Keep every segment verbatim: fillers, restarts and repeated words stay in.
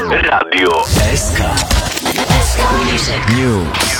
Radio S K. S K News.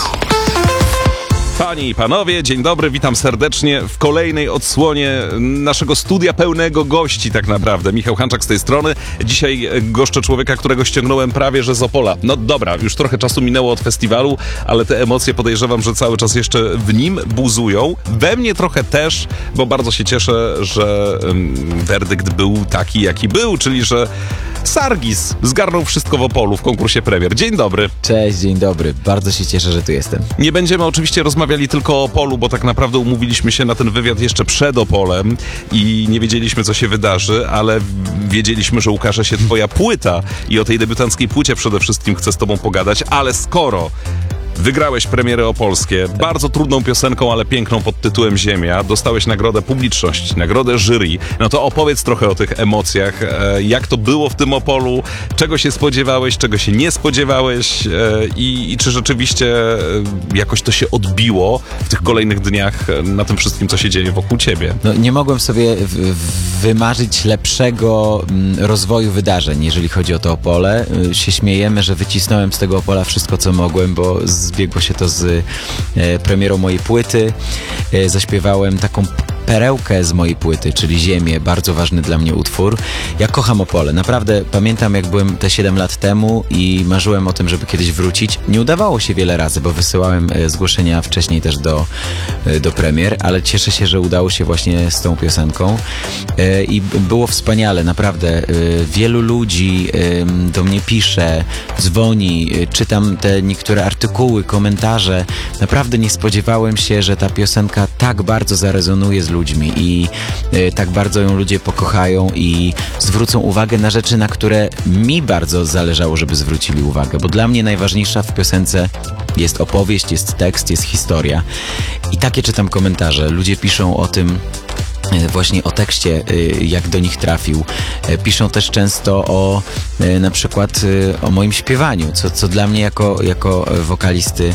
Panie i panowie, dzień dobry, witam serdecznie w kolejnej odsłonie naszego studia pełnego gości tak naprawdę. Michał Hanczak z tej strony. Dzisiaj goszczę człowieka, którego ściągnąłem prawie że z Opola. No dobra, już trochę czasu minęło od festiwalu, ale te emocje podejrzewam, że cały czas jeszcze w nim buzują. We mnie trochę też, bo bardzo się cieszę, że um, werdykt był taki, jaki był, czyli że Sargis zgarnął wszystko w Opolu w konkursie premier. Dzień dobry. Cześć, dzień dobry. Bardzo się cieszę, że tu jestem. Nie będziemy oczywiście rozmawiali tylko o Opolu, bo tak naprawdę umówiliśmy się na ten wywiad jeszcze przed Opolem i nie wiedzieliśmy, co się wydarzy, ale wiedzieliśmy, że ukaże się twoja płyta i o tej debiutanckiej płycie przede wszystkim chcę z tobą pogadać, ale skoro wygrałeś premiery opolskie, bardzo trudną piosenką, ale piękną pod tytułem Ziemia. Dostałeś nagrodę Publiczność, nagrodę jury. No to opowiedz trochę o tych emocjach. Jak to było w tym Opolu? Czego się spodziewałeś, czego się nie spodziewałeś? I, i czy rzeczywiście jakoś to się odbiło w tych kolejnych dniach na tym wszystkim, co się dzieje wokół ciebie? No, nie mogłem sobie w, wymarzyć lepszego rozwoju wydarzeń, jeżeli chodzi o to Opole. Się śmiejemy, że wycisnąłem z tego Opola wszystko, co mogłem, bo zbiegło się to z e, premierą mojej płyty. E, zaśpiewałem taką perełkę z mojej płyty, czyli Ziemię, bardzo ważny dla mnie utwór. Ja kocham Opole. Naprawdę pamiętam, jak byłem te siedem lat temu i marzyłem o tym, żeby kiedyś wrócić. Nie udawało się wiele razy, bo wysyłałem e, zgłoszenia wcześniej też do, e, do premier, ale cieszę się, że udało się właśnie z tą piosenką. E, I było wspaniale, naprawdę. E, wielu ludzi e, do mnie pisze, dzwoni, e, czytam te niektóre artykuły, komentarze. Naprawdę nie spodziewałem się, że ta piosenka tak bardzo zarezonuje z ludźmi i y, tak bardzo ją ludzie pokochają i zwrócą uwagę na rzeczy, na które mi bardzo zależało, żeby zwrócili uwagę, bo dla mnie najważniejsza w piosence jest opowieść, jest tekst, jest historia. I takie czytam komentarze. Ludzie piszą o tym, właśnie o tekście, jak do nich trafił. Piszą też często o na przykład o moim śpiewaniu, co, co dla mnie jako, jako wokalisty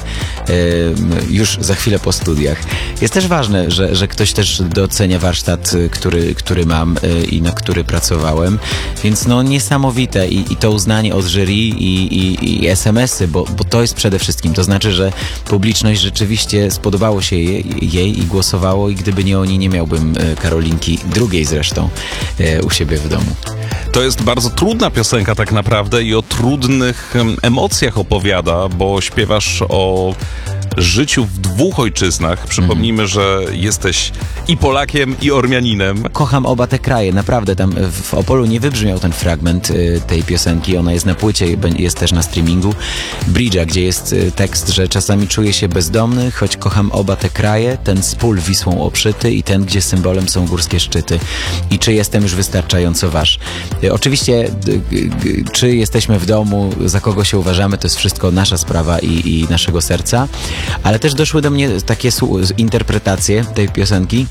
już za chwilę po studiach jest też ważne, że, że ktoś też docenia warsztat, który, który mam i na który pracowałem, więc no niesamowite i, i to uznanie od jury i, i, i es em esy, bo, bo to jest przede wszystkim, to znaczy, że publiczność rzeczywiście spodobało się jej, jej i głosowało i gdyby nie oni, nie miałbym Karolinki, drugiej zresztą, e, u siebie w domu. To jest bardzo trudna piosenka tak naprawdę i o trudnych emocjach opowiada, bo śpiewasz o życiu w dwóch ojczyznach. Przypomnijmy, mm. że jesteś i Polakiem, i Ormianinem. Kocham oba te kraje, naprawdę. Tam w Opolu nie wybrzmiał ten fragment y, tej piosenki. Ona jest na płycie, jest też na streamingu. Bridge'a, gdzie jest y, tekst, że czasami czuję się bezdomny, choć kocham oba te kraje. Ten z pól Wisłą oprzyty i ten, gdzie symbolem są górskie szczyty. I czy jestem już wystarczająco wasz? Y, oczywiście, y, y, czy jesteśmy w domu, za kogo się uważamy, to jest wszystko nasza sprawa i, i naszego serca. Ale też doszły do mnie takie interpretacje tej piosenki,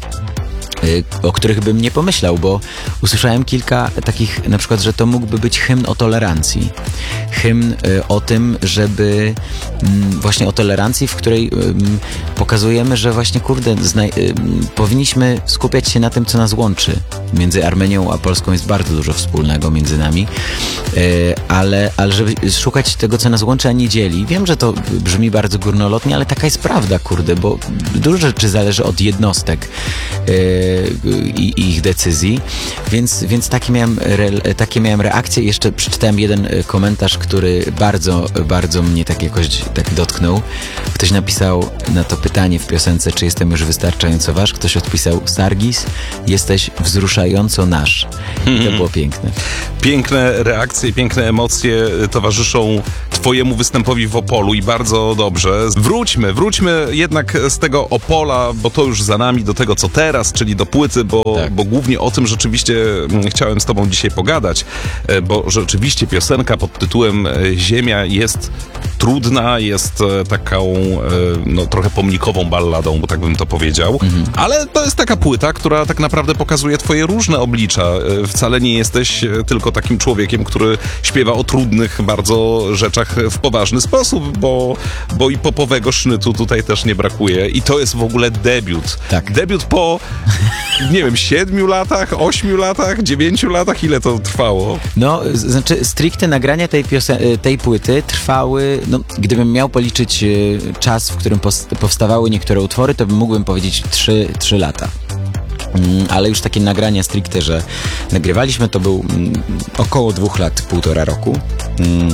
o których bym nie pomyślał, bo usłyszałem kilka takich, na przykład, że to mógłby być hymn o tolerancji. Hymn y, o tym, żeby y, właśnie o tolerancji, w której y, pokazujemy, że właśnie kurde, zna, y, powinniśmy skupiać się na tym, co nas łączy. Między Armenią a Polską jest bardzo dużo wspólnego między nami, y, ale, ale żeby szukać tego, co nas łączy, a nie dzieli. Wiem, że to brzmi bardzo górnolotnie, ale taka jest prawda, kurde, bo dużo rzeczy zależy od jednostek y, i ich decyzji, więc, więc takie, miałem re, takie miałem reakcje. Jeszcze przeczytałem jeden komentarz, który bardzo, bardzo mnie tak jakoś tak dotknął. Ktoś napisał na to pytanie w piosence, czy jestem już wystarczająco wasz. Ktoś odpisał: Sargis, jesteś wzruszająco nasz. I to było piękne. Piękne reakcje, piękne emocje towarzyszą twojemu występowi w Opolu i bardzo dobrze. Wróćmy, wróćmy jednak z tego Opola, bo to już za nami, do tego, co teraz, czyli do płyty, bo, tak. bo głównie o tym rzeczywiście chciałem z tobą dzisiaj pogadać, bo rzeczywiście piosenka pod tytułem Ziemia jest trudna, jest taką no, trochę pomnikową balladą, bo tak bym to powiedział, mhm. ale to jest taka płyta, która tak naprawdę pokazuje twoje różne oblicza. Wcale nie jesteś tylko tylko takim człowiekiem, który śpiewa o trudnych bardzo rzeczach w poważny sposób, bo, bo i popowego sznytu tutaj też nie brakuje. I to jest w ogóle debiut. Tak. Debiut po, nie wiem, siedmiu latach, ośmiu latach, dziewięciu latach? Ile to trwało? No, z- znaczy stricte nagrania tej, piosen- tej płyty trwały, no, gdybym miał policzyć y, czas, w którym pos- powstawały niektóre utwory, to bym mógłbym powiedzieć trzy lata. Mm, ale już takie nagrania stricte, że nagrywaliśmy, to był mm, około dwóch lat, półtora roku. Mm.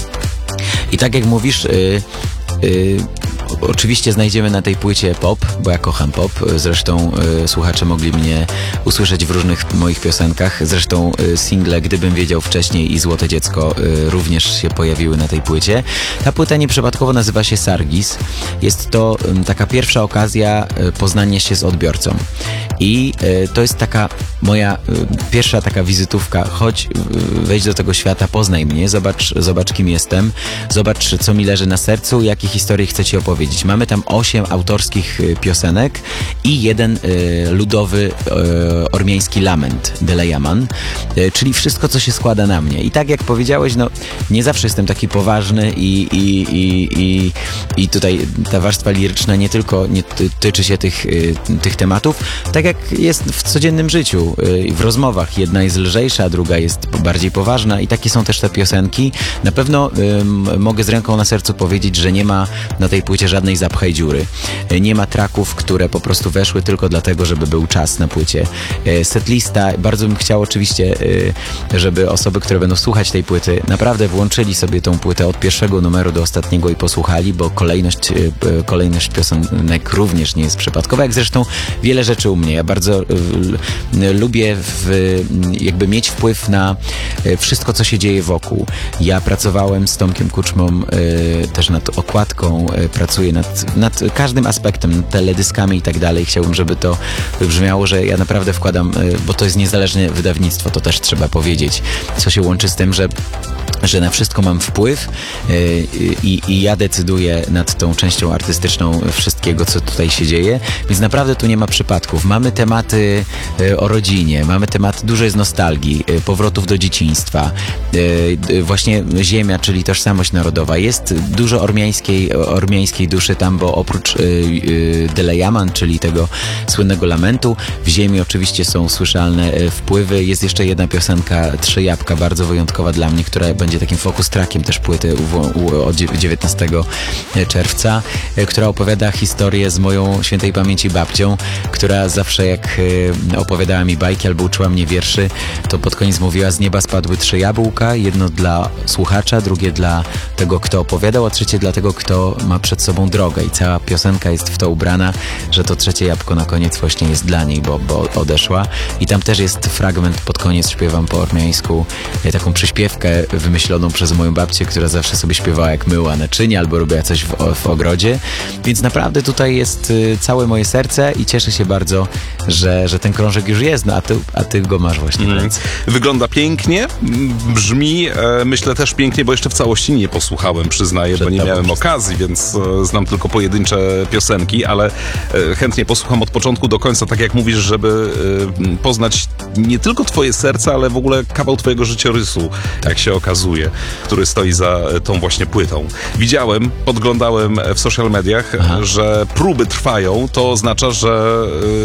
I tak jak mówisz, y, y, oczywiście znajdziemy na tej płycie pop, bo ja kocham pop. Zresztą y, słuchacze mogli mnie usłyszeć w różnych moich piosenkach. Zresztą y, single Gdybym wiedział wcześniej i Złote dziecko y, również się pojawiły na tej płycie. Ta płyta nieprzypadkowo nazywa się Sargis. Jest to y, taka pierwsza okazja y, poznania się z odbiorcą. I y, to jest taka moja y, pierwsza taka wizytówka. Chodź, y, wejdź do tego świata, poznaj mnie, zobacz, zobacz kim jestem, zobacz co mi leży na sercu, jakie historie chcę ci opowiedzieć. Mamy tam osiem autorskich y, piosenek i jeden y, ludowy y, ormiański lament, Delejaman, y, czyli wszystko, co się składa na mnie. I tak jak powiedziałeś, no nie zawsze jestem taki poważny i, i, i, i, i tutaj ta warstwa liryczna nie tylko nie ty, tyczy się tych, y, tych tematów, tak jak jest w codziennym życiu, y, w rozmowach. Jedna jest lżejsza, druga jest bardziej poważna i takie są też te piosenki. Na pewno y, mogę z ręką na sercu powiedzieć, że nie ma na tej płycie żadnej zapchaj dziury. Nie ma tracków, które po prostu weszły tylko dlatego, żeby był czas na płycie. Setlista, bardzo bym chciał oczywiście, żeby osoby, które będą słuchać tej płyty, naprawdę włączyli sobie tą płytę od pierwszego numeru do ostatniego i posłuchali, bo kolejność, kolejność piosenek również nie jest przypadkowa, jak zresztą wiele rzeczy u mnie. Ja bardzo lubię w, jakby mieć wpływ na wszystko, co się dzieje wokół. Ja pracowałem z Tomkiem Kuczmą też nad okładką, pracuję nad, nad każdym aspektem, nad teledyskami i tak dalej. Chciałbym, żeby to brzmiało, że ja naprawdę wkładam, bo to jest niezależne wydawnictwo, to też trzeba powiedzieć, co się łączy z tym, że że na wszystko mam wpływ yy, i, i ja decyduję nad tą częścią artystyczną wszystkiego, co tutaj się dzieje, więc naprawdę tu nie ma przypadków. Mamy tematy yy, o rodzinie, mamy tematy, dużo jest nostalgii, yy, powrotów do dzieciństwa, yy, właśnie ziemia, czyli tożsamość narodowa. Jest dużo ormiańskiej, ormiańskiej duszy tam, bo oprócz yy, yy, Delejaman, czyli tego słynnego lamentu, w ziemi oczywiście są słyszalne yy, wpływy. Jest jeszcze jedna piosenka, Trzy jabłka, bardzo wyjątkowa dla mnie, która będzie takim focus trackiem też płyty u, u, od dziewiętnastego czerwca, która opowiada historię z moją świętej pamięci babcią, która zawsze jak opowiadała mi bajki albo uczyła mnie wierszy, to pod koniec mówiła: z nieba spadły trzy jabłka, jedno dla słuchacza, drugie dla tego, kto opowiadał, a trzecie dla tego, kto ma przed sobą drogę. I cała piosenka jest w to ubrana, że to trzecie jabłko na koniec właśnie jest dla niej, bo, bo odeszła. I tam też jest fragment, pod koniec śpiewam po ormiańsku taką przyśpiewkę wymyśloną przez moją babcię, która zawsze sobie śpiewała, jak myła naczynia albo robiła coś w, w ogrodzie. Więc naprawdę tutaj jest y, całe moje serce i cieszę się bardzo, że, że ten krążek już jest, no a ty, a ty go masz właśnie. Mm. Wygląda pięknie, brzmi, e, myślę też pięknie, bo jeszcze w całości nie posłuchałem, przyznaję, Przed bo nie miałem przez... okazji, więc e, znam tylko pojedyncze piosenki, ale e, chętnie posłucham od początku do końca, tak jak mówisz, żeby e, poznać nie tylko twoje serce, ale w ogóle kawał twojego życiorysu, jak się okazuje, który stoi za tą właśnie płytą. Widziałem, podglądałem w social mediach, Aha. że próby trwają, to oznacza, że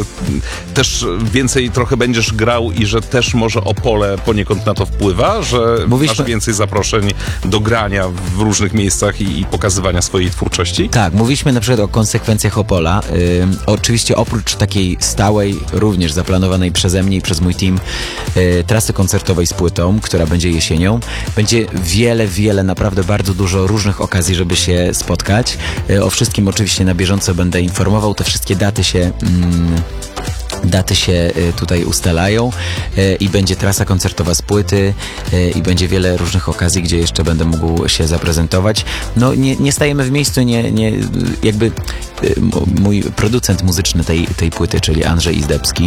y, też więcej trochę będziesz grał i że też może Opole poniekąd na to wpływa, że Mówiliśmy... masz więcej zaproszeń do grania w różnych miejscach i, i pokazywania swojej twórczości? Tak, mówiliśmy na przykład o konsekwencjach Opola. Y, oczywiście oprócz takiej stałej, również zaplanowanej przeze mnie i przez mój team y, trasy koncertowej z płytą, która będzie jesienią, będzie wiele, wiele, naprawdę bardzo dużo różnych okazji, żeby się spotkać. O wszystkim oczywiście na bieżąco będę informował. Te wszystkie daty się... Mm, Daty się tutaj ustalają i będzie trasa koncertowa z płyty i będzie wiele różnych okazji, gdzie jeszcze będę mógł się zaprezentować. No nie, nie stajemy w miejscu, nie, nie, jakby mój producent muzyczny tej, tej płyty, czyli Andrzej Izdebski,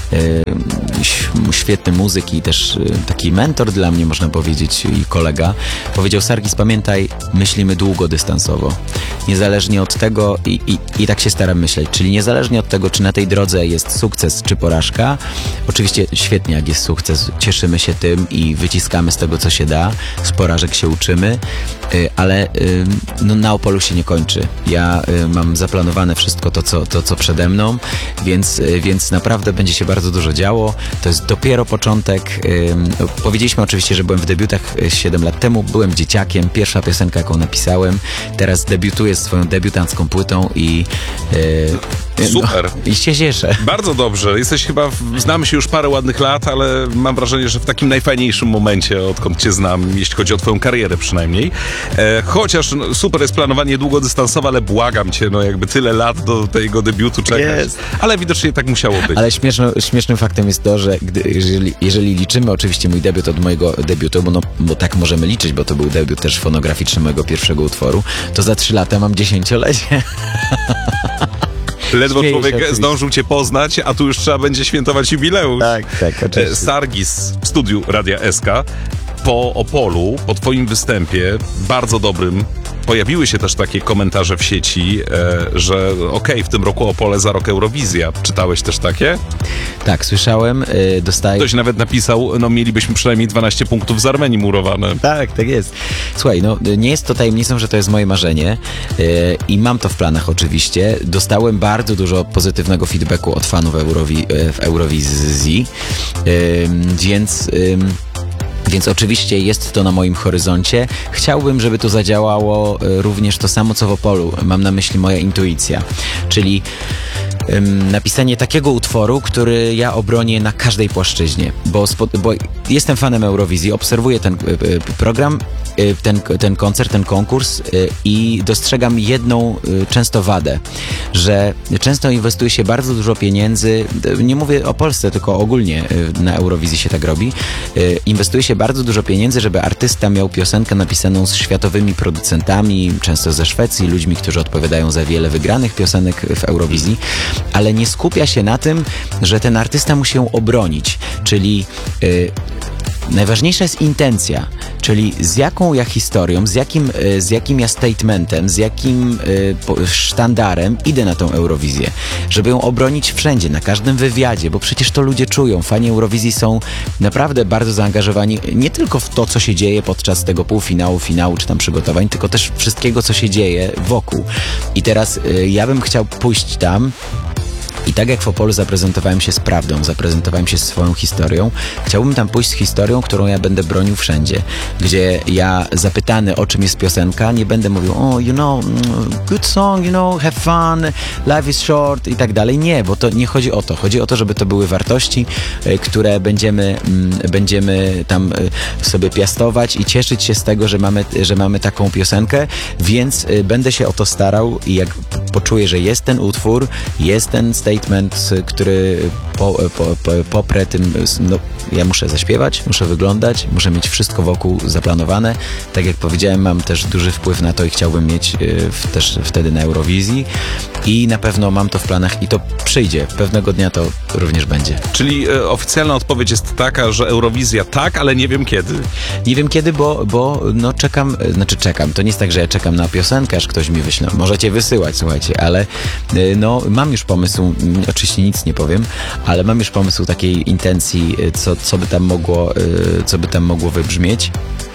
świetny muzyk i też taki mentor dla mnie, można powiedzieć, i kolega, powiedział: Sargis, pamiętaj, myślimy długodystansowo. Niezależnie od tego, i, i, i tak się staram myśleć, czyli niezależnie od tego, czy na tej drodze jest sukces, sukces czy porażka. Oczywiście świetnie, jak jest sukces, cieszymy się tym i wyciskamy z tego, co się da. Z porażek się uczymy, ale no, na Opolu się nie kończy. Ja mam zaplanowane wszystko to, co, to, co przede mną, więc, więc naprawdę będzie się bardzo dużo działo. To jest dopiero początek. Powiedzieliśmy oczywiście, że byłem w debiutach siedem lat temu. Byłem dzieciakiem. Pierwsza piosenka, jaką napisałem. Teraz debiutuję swoją debiutancką płytą i super. No, i się cieszę. Bardzo dobrze. Jesteś chyba, znamy się już parę ładnych lat, ale mam wrażenie, że w takim najfajniejszym momencie, odkąd cię znam, jeśli chodzi o twoją karierę przynajmniej. E, chociaż no, super jest planowanie długodystansowe, ale błagam cię, no jakby tyle lat do tego debiutu czekać. Yes. Ale widocznie tak musiało być. Ale śmieszno, śmiesznym faktem jest to, że gdy, jeżeli, jeżeli liczymy oczywiście mój debiut od mojego debiutu, bo, no, bo tak możemy liczyć, bo to był debiut też fonograficzny mojego pierwszego utworu, to za trzy lata mam dziesięciolecie. Ledwo Śmieję człowiek się, zdążył cię poznać, a tu już trzeba będzie świętować jubileusz. Tak, tak, oczywiście. Sargis w studiu Radia S K. Po Opolu, po twoim występie, bardzo dobrym, pojawiły się też takie komentarze w sieci, e, że okej, okay, w tym roku Opole, za rok Eurowizja. Czytałeś też takie? Tak, słyszałem, yy, dostaję... Ktoś nawet napisał, no mielibyśmy przynajmniej dwanaście punktów z Armenii murowane. Tak, tak jest. Słuchaj, no nie jest to tajemnicą, że to jest moje marzenie yy, i mam to w planach oczywiście. Dostałem bardzo dużo pozytywnego feedbacku od fanów Eurowi- w Eurowizji, yy, więc... Yy, Więc oczywiście jest to na moim horyzoncie. Chciałbym, żeby tu zadziałało również to samo, co w Opolu. Mam na myśli moja intuicja. Czyli ym, napisanie takiego utworu, który ja obronię na każdej płaszczyźnie. Bo, spo, bo jestem fanem Eurowizji, obserwuję ten y, y, program, y, ten, ten koncert, ten konkurs y, i dostrzegam jedną y, często wadę, że często inwestuje się bardzo dużo pieniędzy, nie mówię o Polsce, tylko ogólnie y, na Eurowizji się tak robi, y, inwestuje się bardzo dużo pieniędzy, żeby artysta miał piosenkę napisaną z światowymi producentami, często ze Szwecji, ludźmi, którzy odpowiadają za wiele wygranych piosenek w Eurowizji, ale nie skupia się na tym, że ten artysta musi ją obronić, czyli yy, najważniejsza jest intencja, czyli z jaką ja historią, z jakim, z jakim ja statementem, z jakim y, sztandarem idę na tą Eurowizję, żeby ją obronić wszędzie, na każdym wywiadzie, bo przecież to ludzie czują. Fani Eurowizji są naprawdę bardzo zaangażowani nie tylko w to, co się dzieje podczas tego półfinału, finału czy tam przygotowań, tylko też wszystkiego, co się dzieje wokół. I teraz y, ja bym chciał pójść tam i tak jak w Opolu zaprezentowałem się z prawdą, zaprezentowałem się swoją historią, chciałbym tam pójść z historią, którą ja będę bronił wszędzie, gdzie ja zapytany, o czym jest piosenka, nie będę mówił, oh, you know, good song, you know, have fun, life is short i tak dalej. Nie, bo to nie chodzi o to. Chodzi o to, żeby to były wartości, które będziemy, będziemy tam sobie piastować i cieszyć się z tego, że mamy, że mamy taką piosenkę, więc będę się o to starał i jak poczuję, że jest ten utwór, jest ten statement, który po, po, po, poprę tym, no, ja muszę zaśpiewać, muszę wyglądać, muszę mieć wszystko wokół zaplanowane. Tak jak powiedziałem, mam też duży wpływ na to i chciałbym mieć w, też wtedy na Eurowizji i na pewno mam to w planach i to przyjdzie. Pewnego dnia to również będzie. Czyli e, oficjalna odpowiedź jest taka, że Eurowizja tak, ale nie wiem kiedy. Nie wiem kiedy, bo, bo no czekam, znaczy czekam, to nie jest tak, że ja czekam na piosenkę, aż ktoś mi wyśle. Możecie wysyłać, słuchajcie, ale no mam już pomysł, oczywiście nic nie powiem, ale mam już pomysł takiej intencji, co, co by tam mogło, co by tam mogło wybrzmieć.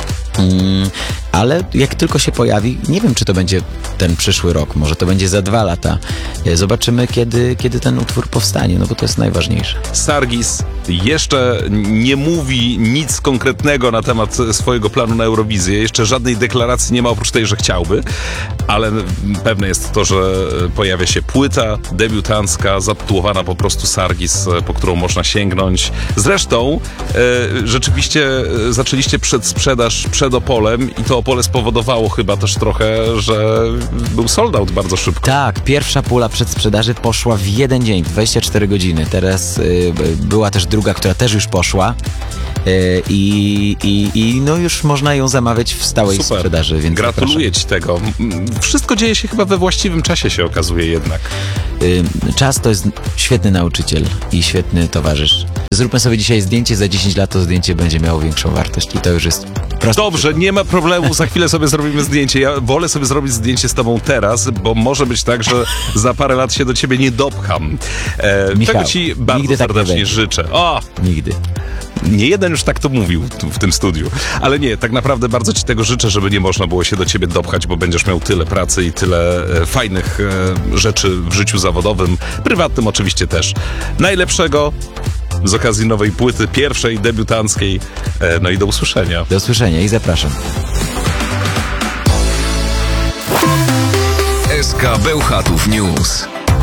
Mm, ale jak tylko się pojawi, nie wiem, czy to będzie ten przyszły rok, może to będzie za dwa lata. Zobaczymy, kiedy, kiedy ten utwór powstanie, no bo to jest najważniejsze. Sargis jeszcze nie mówi nic konkretnego na temat swojego planu na Eurowizję. Jeszcze żadnej deklaracji nie ma, oprócz tej, że chciałby, ale pewne jest to, że pojawia się płyta debiutancka, zatytułowana po prostu Sargis, po którą można sięgnąć. Zresztą e, rzeczywiście zaczęliście przedsprzedaż przed Opolem i to Opole spowodowało chyba też trochę, że był sold out bardzo szybko. Tak, pierwsza pula przedsprzedaży poszła w jeden dzień, w dwadzieścia cztery godziny. Teraz y, była też druga, która też już poszła y, i, i, i no już można ją zamawiać w stałej Super. sprzedaży. Więc gratuluję Ci tego. Wszystko dzieje się chyba we właściwym czasie, się okazuje jednak. y, czas to jest świetny nauczyciel i świetny towarzysz. Zróbmy sobie dzisiaj zdjęcie, za dziesięć lat to zdjęcie będzie miało większą wartość i to już jest proste. Dobrze, nie ma problemu, za chwilę sobie zrobimy zdjęcie. Ja wolę sobie zrobić zdjęcie z tobą teraz, bo może być tak, że za parę lat się do ciebie nie dopcham. E, Michał, tego ci bardzo nigdy tak nie serdecznie będzie. życzę. O! Nigdy. Nie jeden już tak to mówił tu, w tym studiu. Ale nie, tak naprawdę bardzo ci tego życzę, żeby nie można było się do ciebie dopchać, bo będziesz miał tyle pracy i tyle e, fajnych e, rzeczy w życiu zawodowym, prywatnym oczywiście też. Najlepszego z okazji nowej płyty, pierwszej, debiutanckiej. E, no i do usłyszenia. Do usłyszenia i zapraszam. S K Bełchatów News.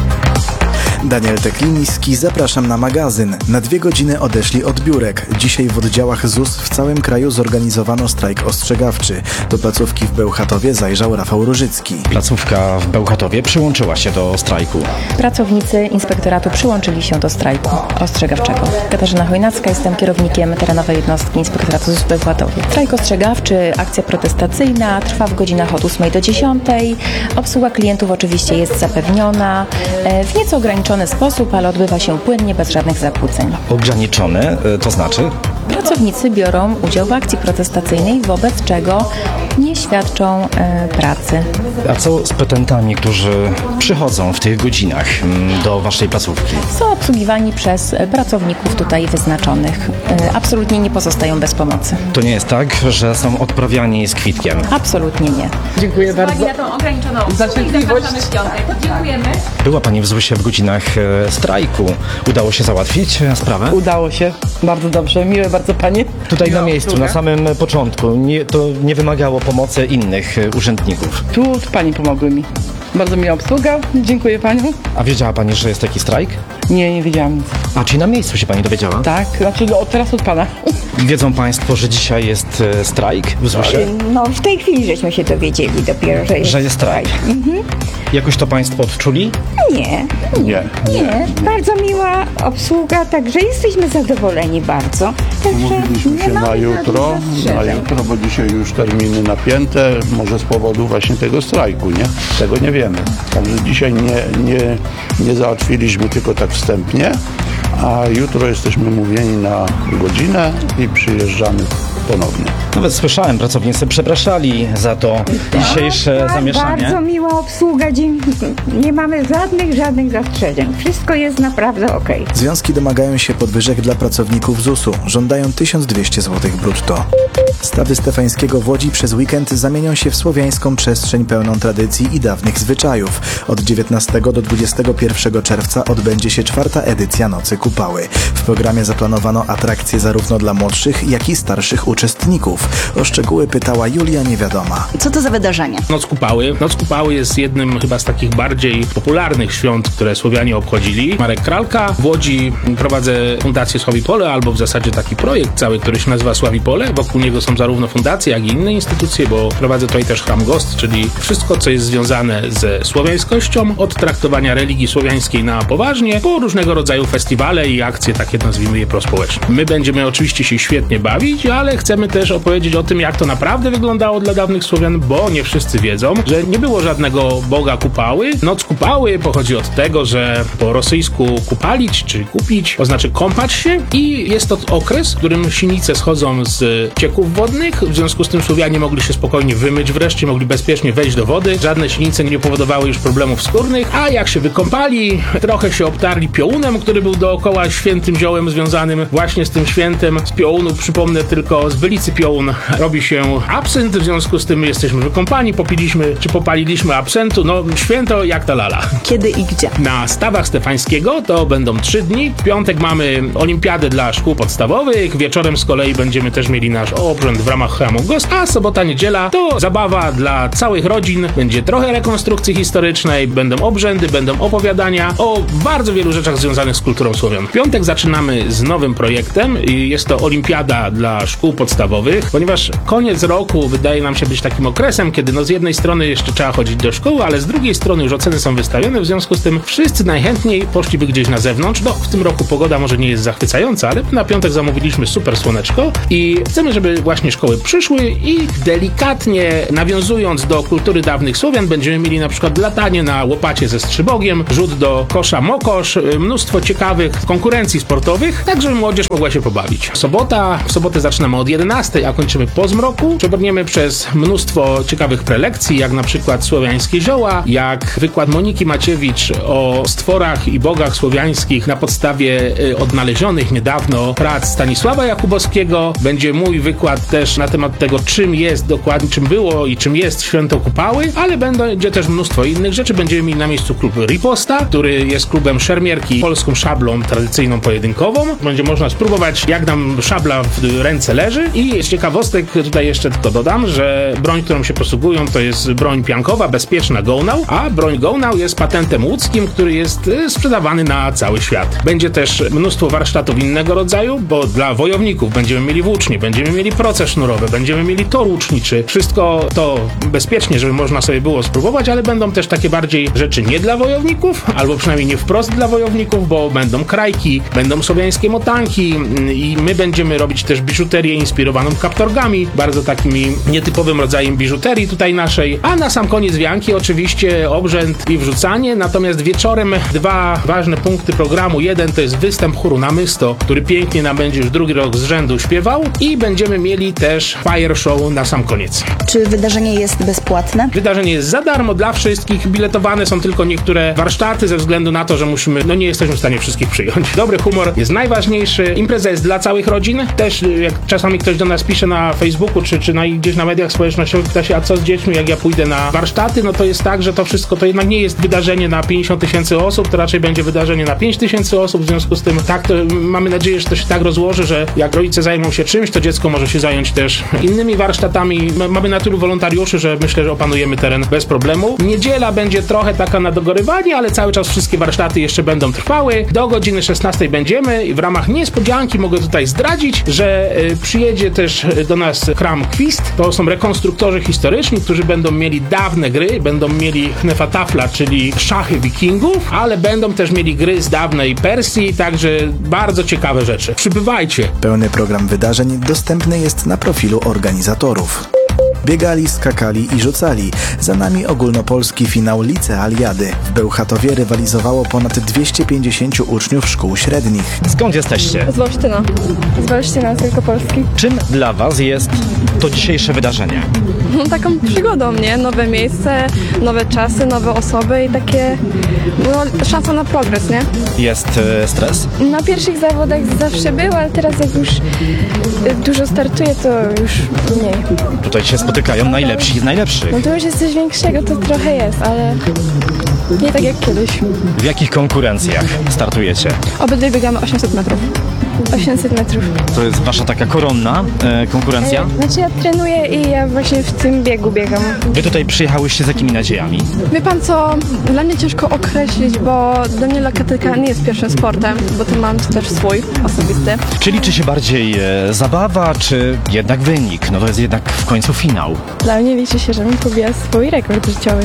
Daniel Tekliński, zapraszam na magazyn. Na dwie godziny odeszli od biurek. Dzisiaj w oddziałach Z U S w całym kraju zorganizowano strajk ostrzegawczy. Do placówki w Bełchatowie zajrzał Rafał Różycki. Placówka w Bełchatowie przyłączyła się do strajku. Pracownicy inspektoratu przyłączyli się do strajku ostrzegawczego. Katarzyna Chojnacka, jestem kierownikiem terenowej jednostki inspektoratu Z U S w Bełchatowie. Strajk ostrzegawczy, akcja protestacyjna trwa w godzinach od ósmej do dziesiątej. Obsługa klientów oczywiście jest zapewniona w nieco ograniczony sposób, ale odbywa się płynnie, bez żadnych zakłóceń. Ograniczone, to znaczy? Pracownicy biorą udział w akcji protestacyjnej, wobec czego nie świadczą e, pracy. A co z petentami, którzy przychodzą w tych godzinach mm, do waszej placówki? Są obsługiwani przez pracowników tutaj wyznaczonych. E, absolutnie nie pozostają bez pomocy. To nie jest tak, że są odprawiani z kwitkiem? Absolutnie nie. Dziękuję bardzo na tą ograniczoną za cierpliwość. Dziękujemy. Była pani w Z U S-ie w godzinach e, strajku. Udało się załatwić e, sprawę? Udało się. Bardzo dobrze. Miłe bardzo panie. Tutaj na miejscu, na samym początku. Nie, to nie wymagało pomocy innych e, urzędników. Tu panie pomogły mi. Bardzo miła obsługa. Dziękuję panią. A wiedziała pani, że jest taki strajk? Nie, nie wiedziałam nic. A, czyli na miejscu się pani dowiedziała? Tak, znaczy od teraz od pana. Wiedzą państwo, że dzisiaj jest e, strajk w Z U S-ie? No w tej chwili żeśmy się dowiedzieli dopiero, że jest, Że jest strajk. Mhm. Jakoś to państwo odczuli? Nie, Nie. nie, bardzo miła obsługa, także jesteśmy zadowoleni bardzo. Także Umówiliśmy nie się mamy na jutro, żadnych na zastrzeżeń. jutro, bo dzisiaj już terminy napięte, może z powodu właśnie tego strajku, nie? Tego nie wiemy. Także dzisiaj nie, nie, nie załatwiliśmy tylko tak wstępnie, a jutro jesteśmy mówieni na godzinę i przyjeżdżamy ponownie. Nawet słyszałem, pracownicy przepraszali za to dzisiejsze Tak, zamieszanie. bardzo miła obsługa, dzięki. Nie mamy żadnych, żadnych zastrzeżeń. Wszystko jest naprawdę okej. Związki domagają się podwyżek dla pracowników Z U S u. Żądają tysiąc dwieście złotych brutto. Stawy Stefańskiego w Łodzi przez weekend zamienią się w słowiańską przestrzeń pełną tradycji i dawnych zwyczajów. Od dziewiętnastego do dwudziestego pierwszego czerwca odbędzie się czwarta edycja Nocy Kupały. W programie zaplanowano atrakcje zarówno dla młodszych, jak i starszych uczestników. O szczegóły pytała Julia Niewiadoma. Co to za wydarzenie? Noc Kupały. Noc Kupały jest jednym chyba z takich bardziej popularnych świąt, które Słowianie obchodzili. Marek Kralka. W Łodzi prowadzę Fundację Sławipole, albo w zasadzie taki projekt cały, który się nazywa Sławipole. Wokół niego są zarówno fundacje, jak i inne instytucje, bo prowadzę tutaj też Hram Gost, czyli wszystko, co jest związane ze słowiańskością, od traktowania religii słowiańskiej na poważnie, po różnego rodzaju festiwale i akcje, takie nazwijmy je prospołeczne. My będziemy oczywiście się świetnie bawić, ale chcemy też opowiedzieć o tym, jak to naprawdę wyglądało dla dawnych Słowian, bo nie wszyscy wiedzą, że nie było żadnego boga Kupały. Noc Kupały pochodzi od tego, że po rosyjsku kupalić, czy kupić, oznacza kąpać się i jest to okres, w którym sinice schodzą z cieków wodnych, w związku z tym Słowianie mogli się spokojnie wymyć, wreszcie mogli bezpiecznie wejść do wody. Żadne sinice nie powodowały już problemów skórnych, a jak się wykąpali, trochę się obtarli piołunem, który był dookoła świętym ziołem związanym właśnie z tym świętem. Z piołunu, przypomnę tylko, z bylicy piołun robi się absynt, w związku z tym jesteśmy wykąpani, popiliśmy, czy popaliliśmy absentu, no święto jak ta lala. Kiedy i gdzie? Na Stawach Stefańskiego to będą trzy dni. W piątek mamy olimpiadę dla szkół podstawowych, wieczorem z kolei będziemy też mieli nasz obrząd w ramach Hramu Gost, a sobota, niedziela to zabawa dla całych rodzin. Będzie trochę rekonstrukcji historycznej, będą obrzędy, będą opowiadania o bardzo wielu rzeczach związanych z kulturą Słowian. W piątek zaczynamy z nowym projektem i jest to olimpiada dla szkół podstawowych podstawowych, ponieważ koniec roku wydaje nam się być takim okresem, kiedy no z jednej strony jeszcze trzeba chodzić do szkoły, ale z drugiej strony już oceny są wystawione, w związku z tym wszyscy najchętniej poszliby gdzieś na zewnątrz. No, w tym roku pogoda może nie jest zachwycająca, ale na piątek zamówiliśmy super słoneczko i chcemy, żeby właśnie szkoły przyszły i delikatnie nawiązując do kultury dawnych Słowian, będziemy mieli na przykład latanie na łopacie ze strzybogiem, rzut do kosza mokosz, mnóstwo ciekawych konkurencji sportowych, tak żeby młodzież mogła się pobawić. Sobota, w sobotę zaczynamy od jedenastej, a kończymy po zmroku. Przebrniemy przez mnóstwo ciekawych prelekcji, jak na przykład słowiańskie zioła, jak wykład Moniki Maciewicz o stworach i bogach słowiańskich na podstawie y, odnalezionych niedawno prac Stanisława Jakubowskiego. Będzie mój wykład też na temat tego, czym jest dokładnie, czym było i czym jest Święto Kupały, ale będzie też mnóstwo innych rzeczy. Będziemy mieli na miejscu klub Riposta, który jest klubem szermierki polską szablą tradycyjną pojedynkową. Będzie można spróbować, jak nam szabla w ręce leży i z ciekawostek tutaj jeszcze tylko dodam, że broń, którą się posługują, to jest broń piankowa, bezpieczna Gołnał, a broń Gołnał jest patentem łódzkim, który jest sprzedawany na cały świat. Będzie też mnóstwo warsztatów innego rodzaju, bo dla wojowników będziemy mieli włócznie, będziemy mieli proce sznurowe, będziemy mieli tor łuczniczy. Wszystko to bezpiecznie, żeby można sobie było spróbować, ale będą też takie bardziej rzeczy nie dla wojowników, albo przynajmniej nie wprost dla wojowników, bo będą krajki, będą słowiańskie motanki i my będziemy robić też biżuterię inspirowaną kaptorgami, bardzo takimi nietypowym rodzajem biżuterii tutaj naszej, a na sam koniec wianki oczywiście obrzęd i wrzucanie, natomiast wieczorem dwa ważne punkty programu. Jeden to jest występ chóru Namysto, który pięknie nam będzie już drugi rok z rzędu śpiewał i będziemy mieli też fire show na sam koniec. Czy wydarzenie jest bezpłatne? Wydarzenie jest za darmo dla wszystkich, biletowane są tylko niektóre warsztaty ze względu na to, że musimy, no nie jesteśmy w stanie wszystkich przyjąć. Dobry humor jest najważniejszy, impreza jest dla całych rodzin, też jak czasami ktoś do nas pisze na Facebooku czy, czy na, gdzieś na mediach społecznościowych, pyta się, a co z dziećmi, jak ja pójdę na warsztaty, no to jest tak, że to wszystko to jednak nie jest wydarzenie na pięćdziesiąt tysięcy osób, to raczej będzie wydarzenie na pięć tysięcy osób, w związku z tym tak, to mamy nadzieję, że to się tak rozłoży, że jak rodzice zajmą się czymś, to dziecko może się zająć też innymi warsztatami. Mamy na tylu wolontariuszy, że myślę, że opanujemy teren bez problemu. Niedziela będzie trochę taka na dogorywanie, ale cały czas wszystkie warsztaty jeszcze będą trwały. Do godziny szesnastej będziemy i w ramach niespodzianki mogę tutaj zdradzić, że y, przyjedzie też do nas Kram Kwist. To są rekonstruktorzy historyczni, którzy będą mieli dawne gry, będą mieli Hnefatafla, czyli szachy wikingów, ale będą też mieli gry z dawnej Persji, także bardzo ciekawe rzeczy. Przybywajcie! Pełny program wydarzeń dostępny jest na profilu organizatorów. Biegali, skakali i rzucali. Za nami ogólnopolski finał licealiady. W Bełchatowie rywalizowało ponad dwieście pięćdziesięciu uczniów szkół średnich. Skąd jesteście? Z Wolsztyna. Z Wolsztyna, z Wielkopolski. Czym dla was jest to dzisiejsze wydarzenie? No, taką przygodą, nie? Nowe miejsce, nowe czasy, nowe osoby i takie no, szansa na progres, nie? Jest e, stres? Na pierwszych zawodach zawsze był, ale teraz jak już dużo startuje, to już mniej. Tutaj się spotykają najlepsi z najlepszych. No to już jest coś większego, to trochę jest, ale nie tak jak kiedyś. W jakich konkurencjach startujecie? Obydwie biegamy osiemset metrów. osiemset metrów. To jest wasza taka koronna e, konkurencja? E, znaczy ja trenuję i ja właśnie w tym biegu biegam. Wy tutaj przyjechałyście z jakimi nadziejami? Wie pan co, dla mnie ciężko określić, bo dla mnie lekkoatletyka nie jest pierwszym sportem, bo to mam też swój osobisty. Czy liczy się bardziej e, zabawa, czy jednak wynik? No to jest jednak w końcu finał. Dla mnie liczy się, żebym pobiła swój rekord życiowy.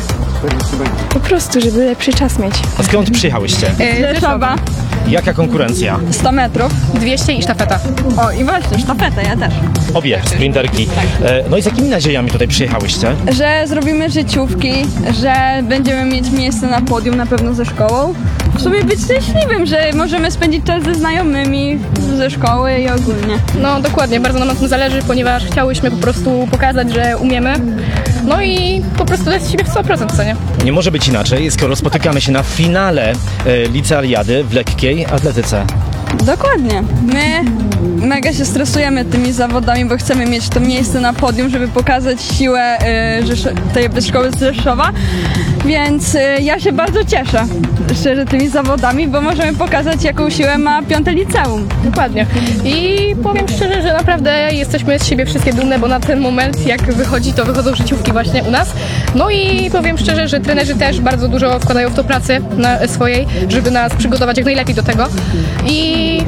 Po prostu, żeby lepszy czas mieć. A skąd przyjechałyście? Yy, Rzeszowa. Jaka konkurencja? sto metrów, dwieście i sztafeta. O, i właśnie, sztafeta, ja też. Obie sprinterki. E, no i z jakimi nadziejami tutaj przyjechałyście? Że zrobimy życiówki, że będziemy mieć miejsce na podium na pewno ze szkołą. W sumie być szczęśliwym, że możemy spędzić czas ze znajomymi ze szkoły i ogólnie. No dokładnie, bardzo nam na tym zależy, ponieważ chciałyśmy po prostu pokazać, że umiemy. No i po prostu dać z siebie sto procent, co nie? Nie może być inaczej, skoro spotykamy się na finale e, licealiady w lekkiej atletyce. Dokładnie. My mega się stresujemy tymi zawodami, bo chcemy mieć to miejsce na podium, żeby pokazać siłę y, Rzesz- tej szkoły z Rzeszowa, więc y, ja się bardzo cieszę szczerze tymi zawodami, bo możemy pokazać, jaką siłę ma piąte liceum. Dokładnie. I powiem szczerze, że naprawdę jesteśmy z siebie wszystkie dumne, bo na ten moment, jak wychodzi, to wychodzą życiówki właśnie u nas. No i powiem szczerze, że trenerzy też bardzo dużo wkładają w to pracy na swojej, żeby nas przygotować jak najlepiej do tego. I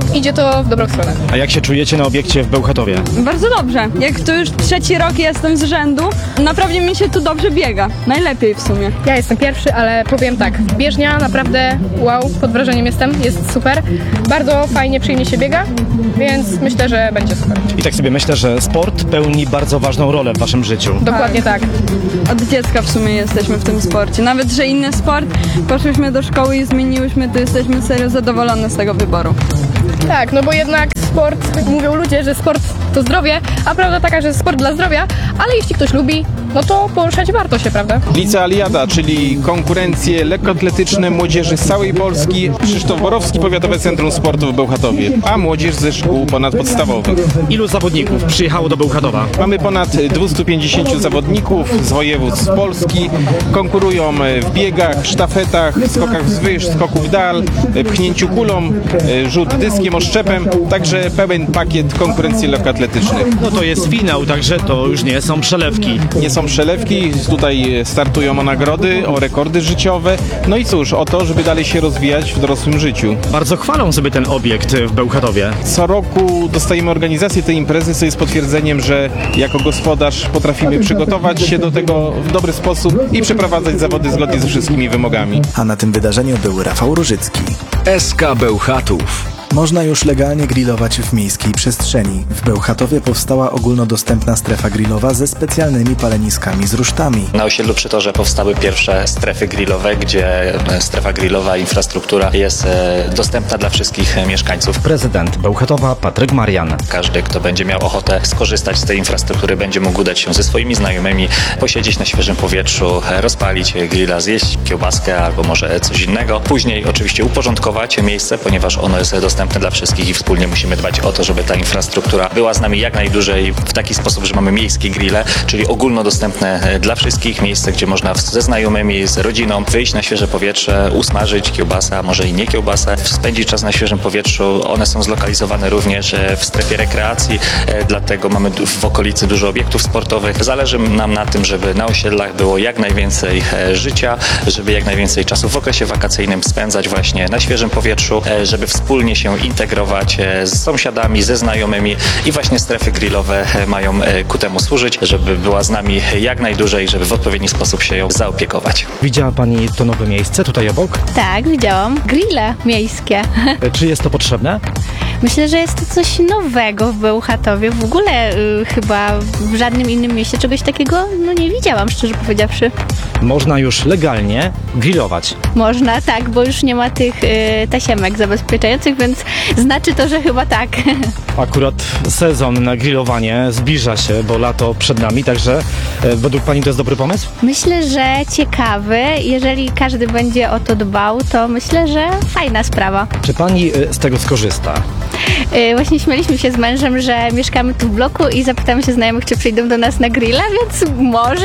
idzie to w dobrą stronę. A jak się czujecie na obiekcie w Bełchatowie? Bardzo dobrze. Jak tu już trzeci rok jestem z rzędu, naprawdę mi się tu dobrze biega. Najlepiej w sumie. Ja jestem pierwszy, ale powiem tak, bieżnia naprawdę wow, pod wrażeniem jestem, jest super. Bardzo fajnie, przyjemnie się biega, więc myślę, że będzie super. I tak sobie myślę, że sport pełni bardzo ważną rolę w waszym życiu. Dokładnie tak. Od dziecka w sumie jesteśmy w tym sporcie. Nawet, że inny sport, poszłyśmy do szkoły i zmieniłyśmy, to jesteśmy serio zadowolone z tego wyboru. Tak, no bo jednak sport, mówią ludzie, że sport to zdrowie, a prawda taka, że sport dla zdrowia, ale jeśli ktoś lubi, no to poruszać warto się, prawda? Licealiada, czyli konkurencje lekkoatletyczne młodzieży z całej Polski. Krzysztof Borowski, Powiatowe Centrum Sportu w Bełchatowie, a młodzież ze szkół ponadpodstawowych. Ilu zawodników przyjechało do Bełchatowa? Mamy ponad dwieście pięćdziesiąt zawodników z województw Polski. Konkurują w biegach, sztafetach, skokach wzwyż, skoku w dal, pchnięciu kulą, rzut dyskiem, oszczepem, także pełen pakiet konkurencji lekkoatletycznych. No to jest finał, także to już nie są przelewki. Nie są przelewki, tutaj startują o nagrody, o rekordy życiowe. No i cóż, o to, żeby dalej się rozwijać w dorosłym życiu. Bardzo chwalą sobie ten obiekt w Bełchatowie. Co roku dostajemy organizację tej imprezy, co jest potwierdzeniem, że jako gospodarz potrafimy przygotować się do tego w dobry sposób i przeprowadzać zawody zgodnie ze wszystkimi wymogami. A na tym wydarzeniu był Rafał Różycki. S K Bełchatów. Można już legalnie grillować w miejskiej przestrzeni. W Bełchatowie powstała ogólnodostępna strefa grillowa ze specjalnymi paleniskami z rusztami. Na osiedlu Przytorze powstały pierwsze strefy grillowe, gdzie strefa grillowa, infrastruktura jest dostępna dla wszystkich mieszkańców. Prezydent Bełchatowa Patryk Marian. Każdy, kto będzie miał ochotę skorzystać z tej infrastruktury, będzie mógł udać się ze swoimi znajomymi, posiedzieć na świeżym powietrzu, rozpalić grilla, zjeść kiełbaskę albo może coś innego. Później oczywiście uporządkować miejsce, ponieważ ono jest dostępne dla wszystkich i wspólnie musimy dbać o to, żeby ta infrastruktura była z nami jak najdłużej w taki sposób, że mamy miejskie grille, czyli ogólnodostępne dla wszystkich, miejsce, gdzie można ze znajomymi, z rodziną wyjść na świeże powietrze, usmażyć kiełbasę, a może i nie kiełbasę, spędzić czas na świeżym powietrzu. One są zlokalizowane również w strefie rekreacji, dlatego mamy w okolicy dużo obiektów sportowych. Zależy nam na tym, żeby na osiedlach było jak najwięcej życia, żeby jak najwięcej czasu w okresie wakacyjnym spędzać właśnie na świeżym powietrzu, żeby wspólnie się integrować z sąsiadami, ze znajomymi i właśnie strefy grillowe mają ku temu służyć, żeby była z nami jak najdłużej, żeby w odpowiedni sposób się ją zaopiekować. Widziała Pani to nowe miejsce tutaj obok? Tak, widziałam. Grille miejskie. Czy jest to potrzebne? Myślę, że jest to coś nowego w Bełchatowie. W ogóle y, chyba w żadnym innym mieście czegoś takiego no nie widziałam, szczerze powiedziawszy. Można już legalnie grillować. Można, tak, bo już nie ma tych y, tasiemek zabezpieczających, więc znaczy to, że chyba tak. Akurat sezon na grillowanie zbliża się, bo lato przed nami, także y, według Pani to jest dobry pomysł? Myślę, że ciekawy. Jeżeli każdy będzie o to dbał, to myślę, że fajna sprawa. Czy Pani y, z tego skorzysta? Yy, właśnie śmialiśmy się z mężem, że mieszkamy tu w bloku i zapytamy się znajomych, czy przyjdą do nas na grilla, więc może,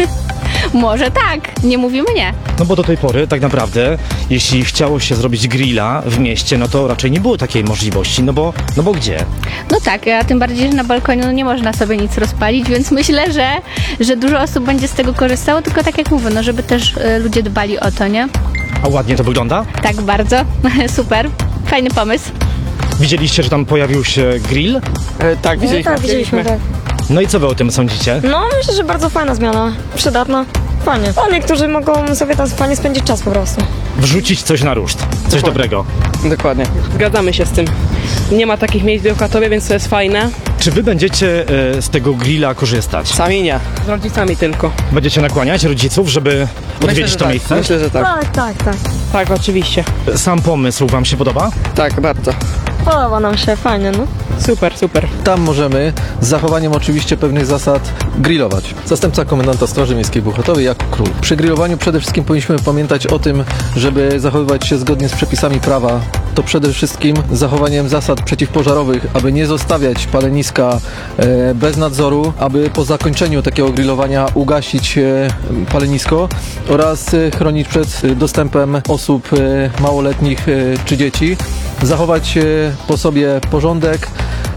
może tak, nie mówimy nie. No bo do tej pory tak naprawdę, jeśli chciało się zrobić grilla w mieście, no to raczej nie było takiej możliwości, no bo, no bo gdzie? No tak, a tym bardziej, że na balkonie no nie można sobie nic rozpalić, więc myślę, że, że dużo osób będzie z tego korzystało, tylko tak jak mówię, no żeby też y, ludzie dbali o to, nie? A ładnie to wygląda? Tak, bardzo, super, fajny pomysł. Widzieliście, że tam pojawił się grill? E, tak, widzieliśmy. Tak, widzieliśmy, tak. No i co wy o tym sądzicie? No, myślę, że bardzo fajna zmiana, przydatna, fajnie. O, niektórzy mogą sobie tam fajnie spędzić czas po prostu. Wrzucić coś na ruszt, coś Dokładnie. dobrego. Dokładnie, zgadzamy się z tym. Nie ma takich miejsc w Bełchatowie, więc to jest fajne. Czy wy będziecie e, z tego grilla korzystać? Sami nie, z rodzicami tylko. Będziecie nakłaniać rodziców, żeby odwiedzić Myślę, to tak. miejsce? Myślę, że tak. Tak, tak, tak. Tak, oczywiście. Sam pomysł wam się podoba? Tak, bardzo. Podoba nam się, fajnie, no. Super, super. Tam możemy, z zachowaniem oczywiście pewnych zasad, grillować. Zastępca komendanta Straży Miejskiej w Bełchatowie jak król. Przy grillowaniu przede wszystkim powinniśmy pamiętać o tym, żeby zachowywać się zgodnie z przepisami prawa. To przede wszystkim zachowaniem zasad przeciwpożarowych, aby nie zostawiać paleniska e, bez nadzoru, aby po zakończeniu takiego grillowania ugasić e, palenisko oraz e, chronić przed e, dostępem osób e, małoletnich e, czy dzieci. Zachować e, po sobie porządek,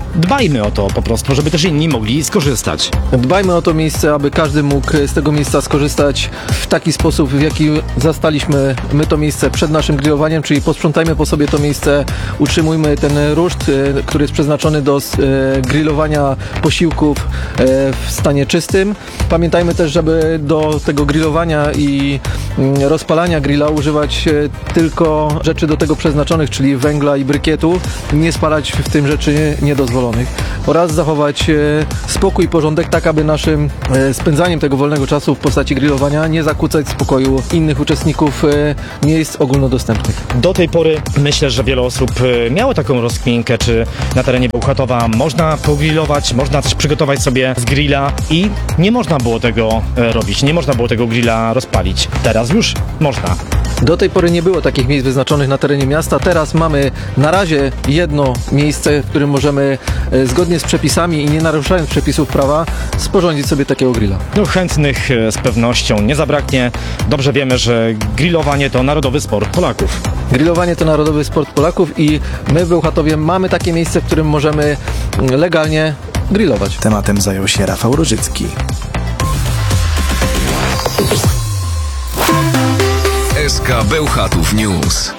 dbajmy o to po prostu, żeby też inni mogli skorzystać. Dbajmy o to miejsce, aby każdy mógł z tego miejsca skorzystać w taki sposób, w jaki zastaliśmy my to miejsce przed naszym grillowaniem, czyli posprzątajmy po sobie to miejsce, utrzymujmy ten ruszt, który jest przeznaczony do grillowania posiłków w stanie czystym. Pamiętajmy też, żeby do tego grillowania i rozpalania grilla używać tylko rzeczy do tego przeznaczonych, czyli węgla i brykietu, nie spalać w tym rzeczy niedozwolonych oraz zachować spokój i porządek tak, aby naszym spędzaniem tego wolnego czasu w postaci grillowania nie zakłócać spokoju innych uczestników miejsc ogólnodostępnych. Do tej pory myślę, że wiele osób miało taką rozkminkę, czy na terenie Bełchatowa można pogrillować, można coś przygotować sobie z grilla i nie można było tego robić, nie można było tego grilla rozpalić. Teraz już można. Do tej pory nie było takich miejsc wyznaczonych na terenie miasta. Teraz mamy na razie jedno miejsce, w którym możemy e, zgodnie z przepisami i nie naruszając przepisów prawa sporządzić sobie takiego grilla. No, chętnych e, z pewnością nie zabraknie. Dobrze wiemy, że grillowanie to narodowy sport Polaków. Grillowanie to narodowy sport Polaków i my w Bełchatowie mamy takie miejsce, w którym możemy legalnie grillować. Tematem zajął się Rafał Różycki. S K Bełchatów News.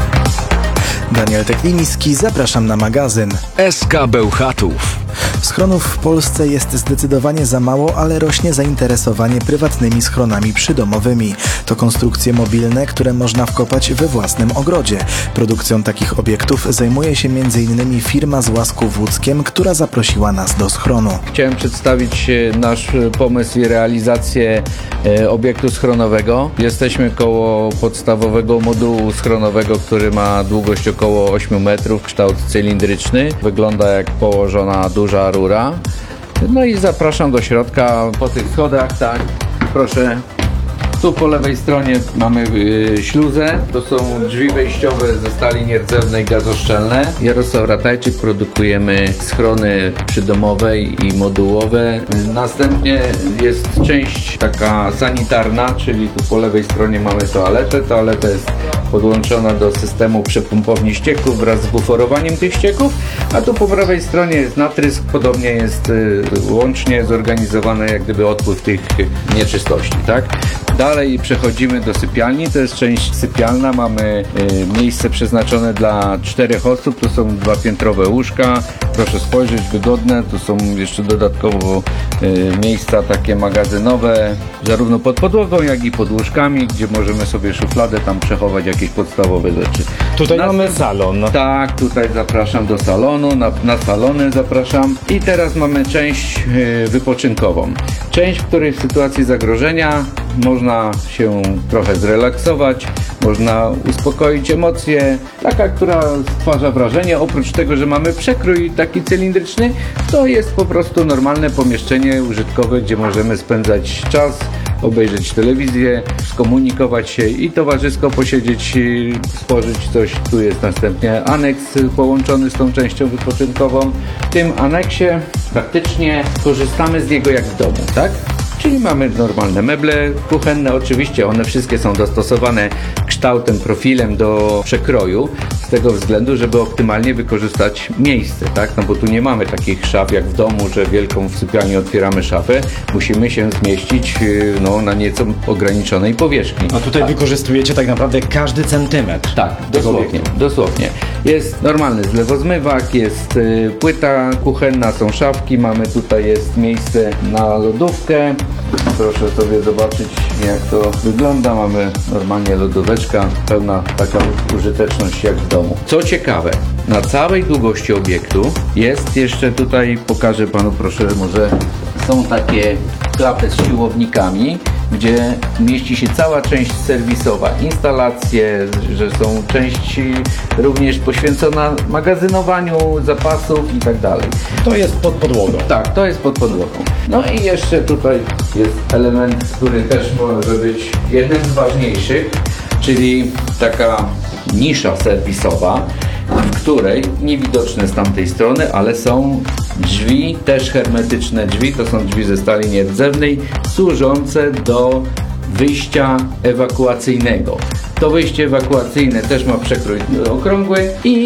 Daniel Tekliniski, zapraszam na magazyn. S K Bełchatów. Schronów w Polsce jest zdecydowanie za mało, ale rośnie zainteresowanie prywatnymi schronami przydomowymi. To konstrukcje mobilne, które można wkopać we własnym ogrodzie. Produkcją takich obiektów zajmuje się między innymi firma z Łasków Łódzkiem, która zaprosiła nas do schronu. Chciałem przedstawić nasz pomysł i realizację obiektu schronowego. Jesteśmy koło podstawowego modułu schronowego, który ma długość około ośmiu metrów, kształt cylindryczny. Wygląda jak położona duża rura. No i zapraszam do środka po tych schodach, tak, proszę. Tu po lewej stronie mamy yy, śluzę. To są drzwi wejściowe ze stali nierdzewnej gazoszczelne. Jarosław Ratajczyk, produkujemy schrony przydomowe i modułowe. Następnie jest część taka sanitarna, czyli tu po lewej stronie mamy toaletę. Toaleta jest podłączona do systemu przepompowni ścieków wraz z buforowaniem tych ścieków, a tu po prawej stronie jest natrysk, podobnie jest y, łącznie zorganizowany jak gdyby odpływ tych nieczystości, tak? Dalej przechodzimy do sypialni, to jest część sypialna, mamy y, miejsce przeznaczone dla czterech osób, tu są dwupiętrowe łóżka, proszę spojrzeć, wygodne, tu są jeszcze dodatkowo y, miejsca takie magazynowe, zarówno pod podłogą, jak i pod łóżkami, gdzie możemy sobie szufladę tam przechować jakieś podstawowe rzeczy. Tutaj na, mamy salon. Tak, tutaj zapraszam do salonu, na, na salony zapraszam i teraz mamy część y, wypoczynkową. Część, w której w sytuacji zagrożenia można się trochę zrelaksować, można uspokoić emocje, taka, która stwarza wrażenie, oprócz tego, że mamy przekrój taki cylindryczny, to jest po prostu normalne pomieszczenie użytkowe, gdzie możemy spędzać czas, obejrzeć telewizję, skomunikować się i towarzysko posiedzieć, spożyć coś. Tu jest następnie aneks połączony z tą częścią wypoczynkową. W tym aneksie praktycznie korzystamy z niego jak w domu, tak? Czyli mamy normalne meble kuchenne, oczywiście one wszystkie są dostosowane kształtem, profilem do przekroju, z tego względu, żeby optymalnie wykorzystać miejsce, tak? No bo tu nie mamy takich szaf jak w domu, że wielką w sypialni otwieramy szafę, musimy się zmieścić no, na nieco ograniczonej powierzchni. A tutaj tak wykorzystujecie tak naprawdę każdy centymetr. Tak, dosłownie, dosłownie. Jest normalny zlewozmywak, jest y, płyta kuchenna, są szafki, mamy tutaj jest miejsce na lodówkę. Proszę sobie zobaczyć, jak to wygląda. Mamy normalnie lodóweczka, pełna taka użyteczność jak w domu. Co ciekawe, na całej długości obiektu jest jeszcze tutaj, pokażę panu, proszę, może są takie klapy z siłownikami, gdzie mieści się cała część serwisowa, instalacje, że są części również poświęcona magazynowaniu zapasów i tak dalej. To jest pod podłogą. Tak, to jest pod podłogą. No i jeszcze tutaj jest element, który też może być jednym z ważniejszych, czyli taka nisza serwisowa, w której niewidoczne z tamtej strony, ale są drzwi, też hermetyczne drzwi, to są drzwi ze stali nierdzewnej, służące do wyjścia ewakuacyjnego. To wyjście ewakuacyjne też ma przekrój okrągły i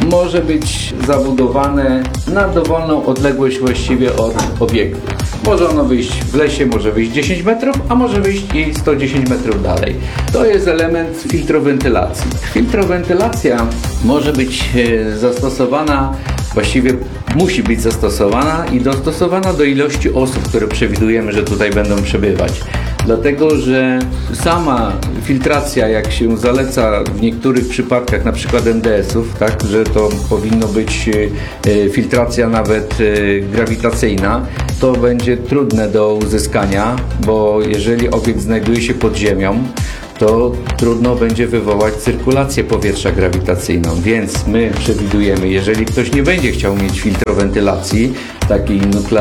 może być zabudowane na dowolną odległość właściwie od obiektu. Może ono wyjść w lesie, może wyjść dziesięć metrów, a może wyjść i sto dziesięć metrów dalej. To jest element filtrowentylacji. Filtrowentylacja może być zastosowana, właściwie musi być zastosowana i dostosowana do ilości osób, które przewidujemy, że tutaj będą przebywać. Dlatego, że sama filtracja, jak się zaleca w niektórych przypadkach, na przykład M D S-ów, tak, że to powinno być e, filtracja nawet e, grawitacyjna, to będzie trudne do uzyskania, bo jeżeli obiekt znajduje się pod ziemią, to trudno będzie wywołać cyrkulację powietrza grawitacyjną, więc my przewidujemy, jeżeli ktoś nie będzie chciał mieć filtrowentylacji, takiej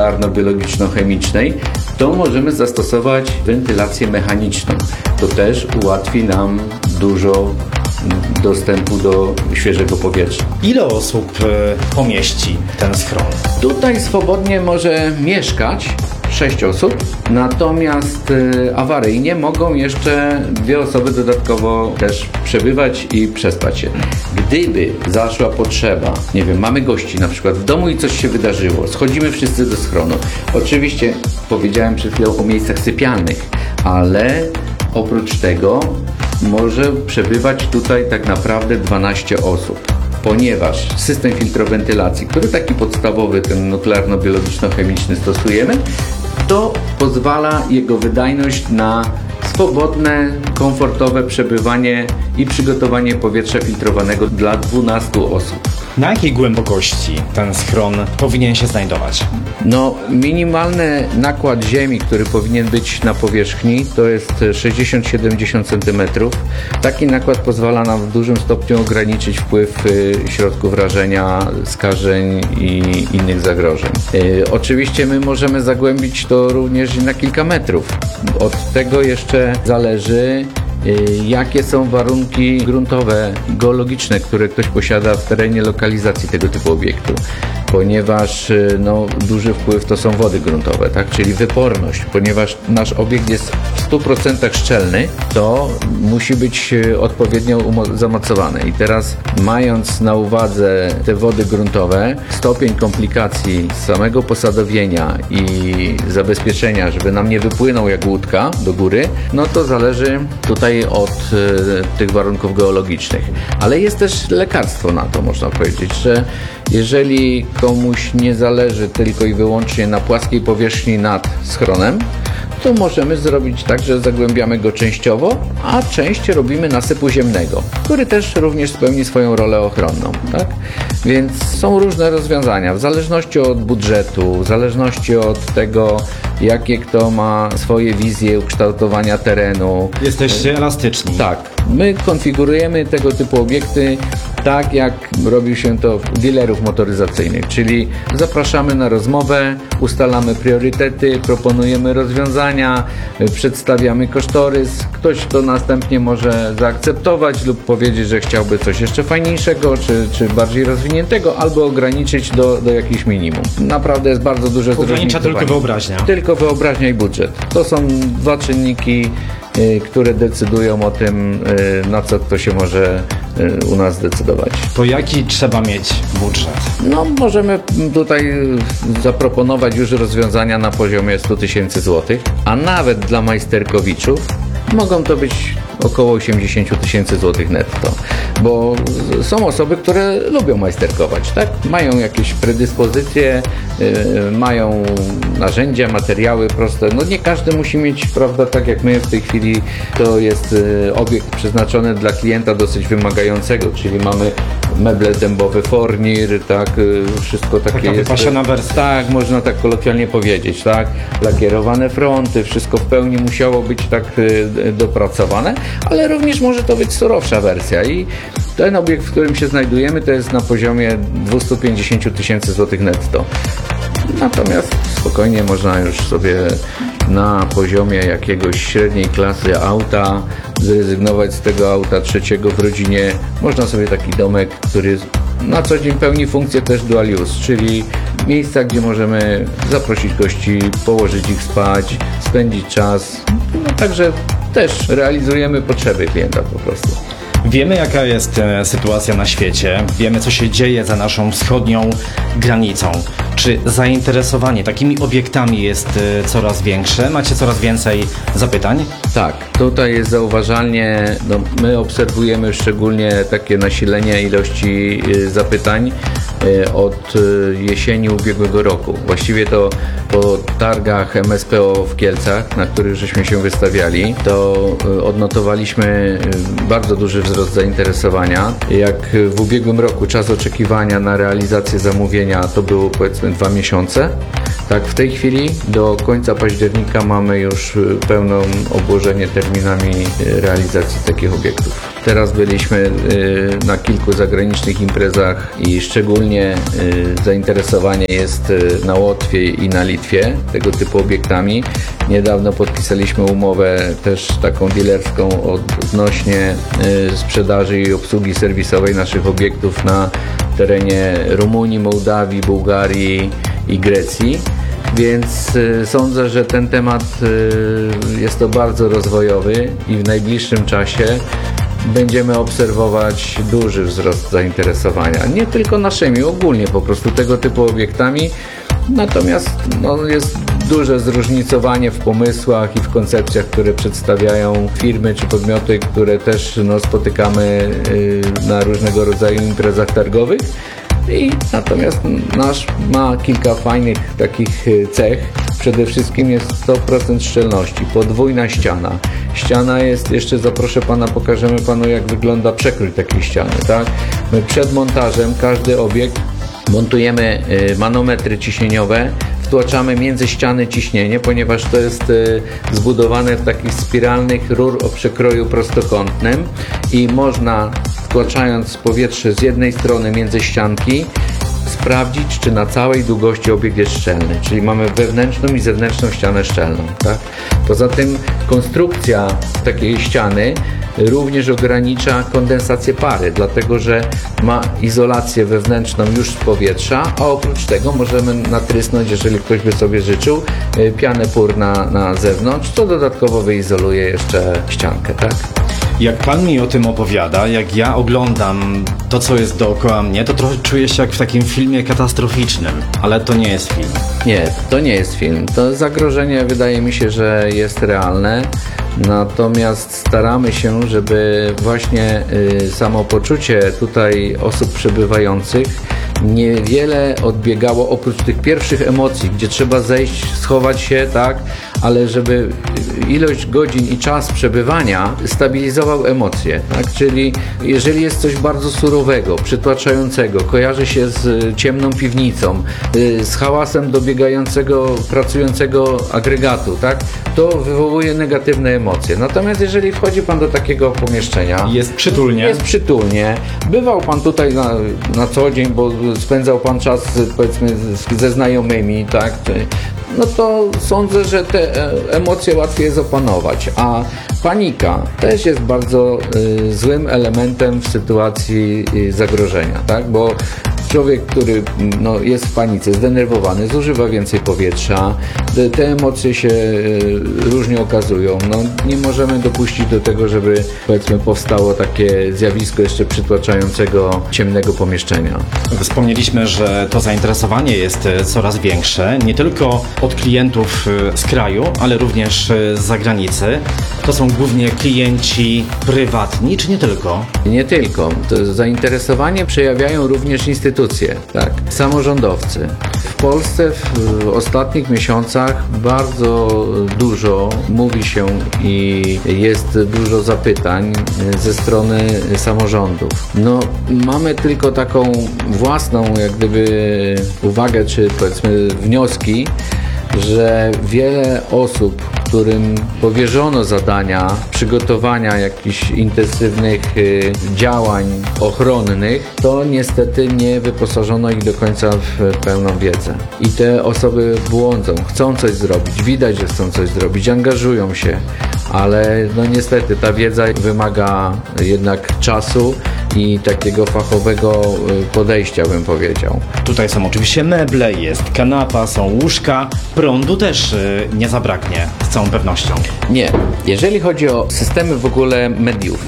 nuklearno-biologiczno-chemicznej, to możemy zastosować wentylację mechaniczną. To też ułatwi nam dużo dostępu do świeżego powietrza. Ile osób y, pomieści ten schron? Tutaj swobodnie może mieszkać sześć osób, natomiast y, awaryjnie mogą jeszcze dwie osoby dodatkowo też przebywać i przespać się. Gdyby zaszła potrzeba, nie wiem, mamy gości na przykład w domu i coś się wydarzyło, schodzimy wszyscy do schronu. Oczywiście powiedziałem przed chwilą o miejscach sypialnych, ale oprócz tego może przebywać tutaj tak naprawdę dwanaście osób. Ponieważ system filtrowentylacji, który taki podstawowy, ten nuklearno-biologiczno-chemiczny stosujemy, to pozwala jego wydajność na swobodne, komfortowe przebywanie i przygotowanie powietrza filtrowanego dla dwunastu osób. Na jakiej głębokości ten schron powinien się znajdować? No, minimalny nakład ziemi, który powinien być na powierzchni, to jest sześćdziesiąt do siedemdziesięciu centymetrów. Taki nakład pozwala nam w dużym stopniu ograniczyć wpływ y, środków rażenia, skażeń i innych zagrożeń. Y, oczywiście my możemy zagłębić to również na kilka metrów. Od tego jeszcze zależy, jakie są warunki gruntowe, geologiczne, które ktoś posiada w terenie lokalizacji tego typu obiektu. Ponieważ no, duży wpływ to są wody gruntowe, tak? Czyli wyporność. Ponieważ nasz obiekt jest w stu procentach szczelny, to musi być odpowiednio zamocowany. I teraz, mając na uwadze te wody gruntowe, stopień komplikacji samego posadowienia i zabezpieczenia, żeby nam nie wypłynął jak łódka do góry, no to zależy tutaj od y, tych warunków geologicznych. Ale jest też lekarstwo na to, można powiedzieć, że jeżeli komuś nie zależy tylko i wyłącznie na płaskiej powierzchni nad schronem, to możemy zrobić tak, że zagłębiamy go częściowo, a część robimy nasypu ziemnego, który też również spełni swoją rolę ochronną, tak? Więc są różne rozwiązania, w zależności od budżetu, w zależności od tego, jakie kto ma swoje wizje ukształtowania terenu. Jesteście elastyczni. Tak. My konfigurujemy tego typu obiekty tak, jak robi się to w dealerów motoryzacyjnych, czyli zapraszamy na rozmowę, ustalamy priorytety, proponujemy rozwiązania, przedstawiamy kosztorys. Ktoś to następnie może zaakceptować lub powiedzieć, że chciałby coś jeszcze fajniejszego, czy, czy bardziej rozwiniętego, albo ograniczyć do, do jakichś minimum. Naprawdę jest bardzo duże zróżnicowanie. Ogranicza tylko wyobraźnia. Tylko wyobraźnia i budżet. To są dwa czynniki, które decydują o tym, na co kto się może u nas zdecydować. To jaki trzeba mieć budżet? No, możemy tutaj zaproponować już rozwiązania na poziomie stu tysięcy złotych, a nawet dla majsterkowiczów mogą to być około osiemdziesiąt tysięcy złotych netto, bo są osoby, które lubią majsterkować, tak? Mają jakieś predyspozycje, yy, mają narzędzia, materiały proste. No nie każdy musi mieć, prawda, tak jak my w tej chwili, to jest yy, obiekt przeznaczony dla klienta dosyć wymagającego, czyli mamy meble dębowe, fornir, tak, yy, wszystko takie Taka jest. wypasiona wersja. Tak, można tak kolokwialnie powiedzieć, tak? Lakierowane fronty, wszystko w pełni musiało być tak yy, dopracowane, ale również może to być surowsza wersja i ten obiekt, w którym się znajdujemy, to jest na poziomie dwieście pięćdziesiąt tysięcy złotych netto. Natomiast spokojnie można już sobie na poziomie jakiegoś średniej klasy auta zrezygnować z tego auta trzeciego w rodzinie. Można sobie taki domek, który na co dzień pełni funkcję też dual use, czyli miejsca, gdzie możemy zaprosić gości, położyć ich spać, spędzić czas. No, także też realizujemy potrzeby klienta po prostu. Wiemy, jaka jest e, sytuacja na świecie, wiemy, co się dzieje za naszą wschodnią granicą. Czy zainteresowanie takimi obiektami jest e, coraz większe? Macie coraz więcej zapytań? Tak, tutaj jest zauważalnie, no, my obserwujemy szczególnie takie nasilenie ilości y, zapytań y, od y, jesieni ubiegłego roku. Właściwie to po targach M S P O w Kielcach, na których żeśmy się wystawiali, to y, odnotowaliśmy y, bardzo duży wzrost zainteresowania. Jak w ubiegłym roku czas oczekiwania na realizację zamówienia to było powiedzmy dwa miesiące, tak w tej chwili do końca października mamy już pełne obłożenie terminami realizacji takich obiektów. Teraz byliśmy na kilku zagranicznych imprezach i szczególnie zainteresowanie jest na Łotwie i na Litwie tego typu obiektami. Niedawno podpisaliśmy umowę też taką dealerską odnośnie sprzedaży i obsługi serwisowej naszych obiektów na terenie Rumunii, Mołdawii, Bułgarii i Grecji. Więc y, sądzę, że ten temat y, jest to bardzo rozwojowy i w najbliższym czasie będziemy obserwować duży wzrost zainteresowania. Nie tylko naszymi, ogólnie po prostu tego typu obiektami. Natomiast no, jest duże zróżnicowanie w pomysłach i w koncepcjach, które przedstawiają firmy czy podmioty, które też no, spotykamy y, na różnego rodzaju imprezach targowych. I natomiast nasz ma kilka fajnych takich cech. Przede wszystkim jest sto procent szczelności, podwójna ściana. Ściana jest, jeszcze zaproszę Pana, pokażemy Panu, jak wygląda przekrój takiej ściany, tak? My przed montażem każdy obiekt montujemy manometry ciśnieniowe, wtłaczamy między ściany ciśnienie, ponieważ to jest zbudowane w takich spiralnych rur o przekroju prostokątnym i można, wtłaczając powietrze z jednej strony między ścianki, sprawdzić, czy na całej długości obiekt jest szczelny, czyli mamy wewnętrzną i zewnętrzną ścianę szczelną, tak? Poza tym konstrukcja takiej ściany również ogranicza kondensację pary, dlatego że ma izolację wewnętrzną już z powietrza, a oprócz tego możemy natrysnąć, jeżeli ktoś by sobie życzył, pianę pór na, na zewnątrz, co dodatkowo wyizoluje jeszcze ściankę, tak? Jak Pan mi o tym opowiada, jak ja oglądam to, co jest dookoła mnie, to trochę czuję się jak w takim filmie katastroficznym, ale to nie jest film. Nie, to nie jest film. To zagrożenie wydaje mi się, że jest realne, natomiast staramy się, żeby właśnie y, samopoczucie tutaj osób przebywających niewiele odbiegało oprócz tych pierwszych emocji, gdzie trzeba zejść, schować się, tak, ale żeby ilość godzin i czas przebywania stabilizował emocje, tak, czyli jeżeli jest coś bardzo surowego, przytłaczającego, kojarzy się z ciemną piwnicą, z hałasem dobiegającego, pracującego agregatu, tak, to wywołuje negatywne emocje. Natomiast jeżeli wchodzi Pan do takiego pomieszczenia, jest przytulnie, jest przytulnie, bywał Pan tutaj na, na co dzień, bo spędzał Pan czas, powiedzmy, ze znajomymi, tak, no to sądzę, że te emocje łatwiej jest opanować, a panika też jest bardzo y, złym elementem w sytuacji y, zagrożenia, tak, bo człowiek, który no, jest w panice, zdenerwowany, zużywa więcej powietrza, te, te emocje się y, różnie okazują. No, nie możemy dopuścić do tego, żeby, powiedzmy, powstało takie zjawisko jeszcze przytłaczającego ciemnego pomieszczenia. Wspomnieliśmy, że to zainteresowanie jest coraz większe, nie tylko od klientów z kraju, ale również z zagranicy. To są głównie klienci prywatni, czy nie tylko? Nie tylko. To zainteresowanie przejawiają również instytucje, tak, samorządowcy. W Polsce w ostatnich miesiącach bardzo dużo mówi się i jest dużo zapytań ze strony samorządów. No, mamy tylko taką własną, jak gdyby, uwagę, czy powiedzmy wnioski, że wiele osób, którym powierzono zadania przygotowania jakichś intensywnych y, działań ochronnych, to niestety nie wyposażono ich do końca w pełną wiedzę. I te osoby błądzą, chcą coś zrobić, widać, że chcą coś zrobić, angażują się, ale no niestety ta wiedza wymaga jednak czasu i takiego fachowego podejścia, bym powiedział. Tutaj są oczywiście meble, jest kanapa, są łóżka, prądu też y, nie zabraknie z całą pewnością. Nie. Jeżeli chodzi o systemy w ogóle mediów,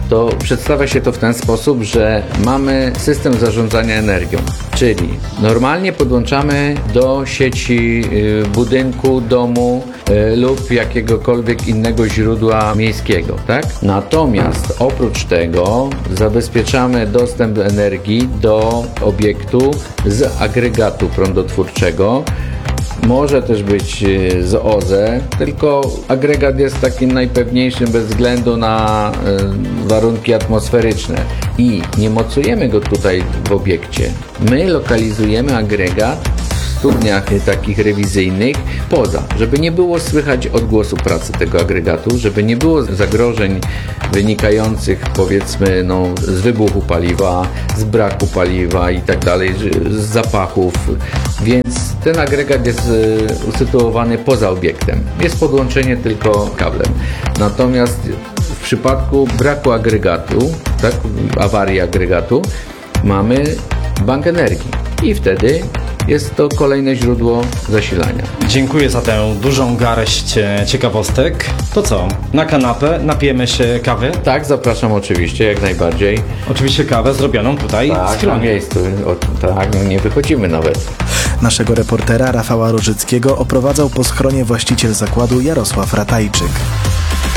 to przedstawia się to w ten sposób, że mamy system zarządzania energią, czyli normalnie podłączamy do sieci y, budynku, domu y, lub jakiegokolwiek innego źródła miejskiego, tak? Natomiast oprócz tego zabezpieczamy dostęp do energii do obiektu z agregatu prądotwórczego. Może też być z O Z E, tylko agregat jest takim najpewniejszym bez względu na y, warunki atmosferyczne i nie mocujemy go tutaj w obiekcie. My lokalizujemy agregat w studniach y, takich rewizyjnych poza, żeby nie było słychać odgłosu pracy tego agregatu, żeby nie było zagrożeń wynikających powiedzmy no, z wybuchu paliwa, z braku paliwa i tak dalej, z zapachów, więc ten agregat jest y, usytuowany poza obiektem. Jest podłączenie tylko kablem. Natomiast w przypadku braku agregatu, tak, awarii agregatu, mamy bank energii i wtedy jest to kolejne źródło zasilania. Dziękuję za tę dużą garść e, ciekawostek. To co? Na kanapę napijemy się kawy? Tak, zapraszam oczywiście, jak najbardziej. Oczywiście kawę zrobioną tutaj tak, w schronie. Na miejscu. O, tak, nie wychodzimy nawet. Naszego reportera Rafała Różyckiego oprowadzał po schronie właściciel zakładu Jarosław Ratajczyk.